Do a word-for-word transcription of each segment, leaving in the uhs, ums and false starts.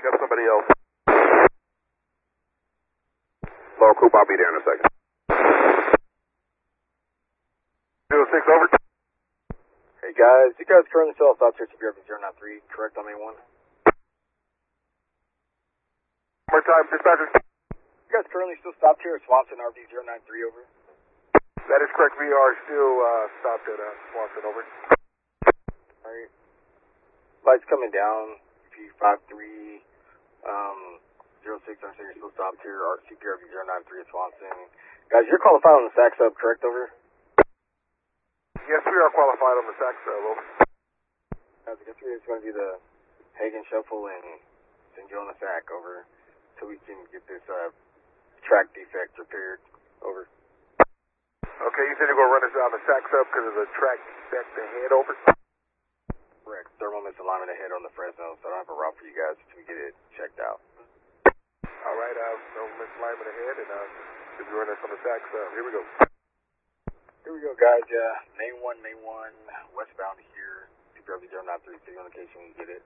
up somebody else. Lower Coop, I'll be there in a second. zero six over. Hey guys, you guys currently still stop here to B R V zero nine three, correct on A one? More time, dispatcher. You guys currently still stopped here at Swanson R V zero nine three, over? That is correct. We are still uh, stopped at uh, Swanson, over. Alright. Lights coming down, P five three, um, zero six, I'm saying you're still stopped here, C P R V zero nine three at Swanson. Guys, you're qualified on the S A C sub, correct, over? Yes, we are qualified on the S A C sub, over. Guys, I guess we're just going to do the Hagen shuffle and send you on the S A C, over, so we can get this uh, track defect repaired, over. Okay, you said you're going to run us down the S A C sub because of the track defect ahead, over? Correct. Thermal misalignment ahead on the Fresno, so I don't have a route for you guys until we get it checked out. All right, uh, no misalignment ahead, and uh, if you run us on the S A C sub, here we go. Here we go, guys. Yeah, main one, main one, westbound here. C P R V zero nine three, city on location when you get it.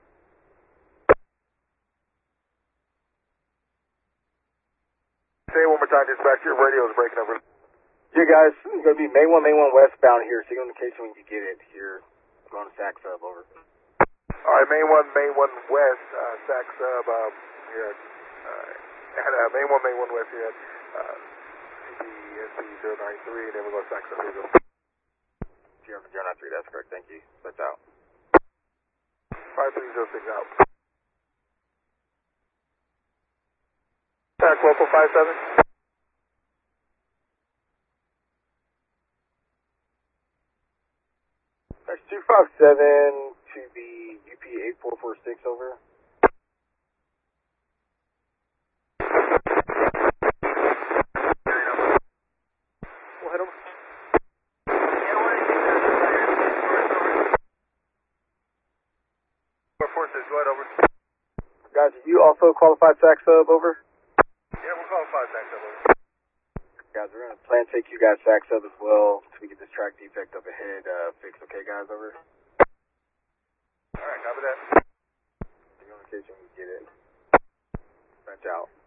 Say it one more time, dispatch. Your radio is breaking up. Yeah, guys, it's going to be main one, main one, westbound here. City on location when you get it here. I'm on the S A C sub, over. All right, main one, main one west, uh, S A C sub um, here at, uh, at uh, main one, main one west here at uh, C P S P zero nine three, and then we're going to S A C sub. Here we go. zero nine three, that's correct. Thank you. That's out. five three zero six out. S A C local five seven. That's two five seven to the U P eight four four six, over. We'll head over. Forces, go ahead, over. Guys, are you also qualified S A C sub, over? Yeah, we're qualified S A C sub, over. Guys, we're going to plan to take you guys S A C sub as well so we get this track defect up ahead uh, fixed. Okay, guys, over? All right, copy that. City on location when you get it. Bench out.